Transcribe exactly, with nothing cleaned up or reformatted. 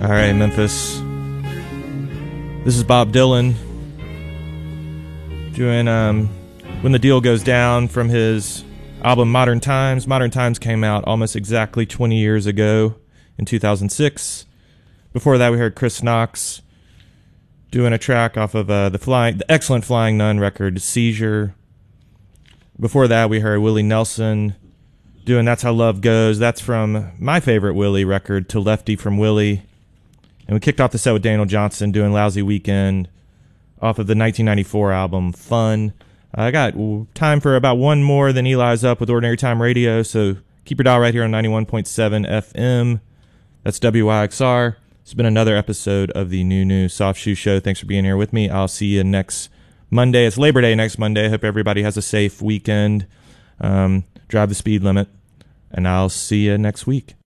All right, Memphis. This is Bob Dylan doing um, When the Deal Goes Down from his album Modern Times. Modern Times came out almost exactly twenty years ago in two thousand six. Before that, we heard Chris Knox doing a track off of uh, the flying, the excellent Flying Nun record, Seizure. Before that, we heard Willie Nelson doing That's How Love Goes. That's from my favorite Willie record, To Lefty from Willie. And we kicked off the set with Daniel Johnston doing Lousy Weekend off of the nineteen ninety-four album Fun. I got time for about one more, then Eli's up with Ordinary Time Radio, so keep your dial right here on ninety-one point seven F M. That's W Y X R. It's been another episode of the New New Soft Shoe Show. Thanks for being here with me. I'll see you next Monday. It's Labor Day next Monday. I hope everybody has a safe weekend. Um, drive the speed limit, and I'll see you next week.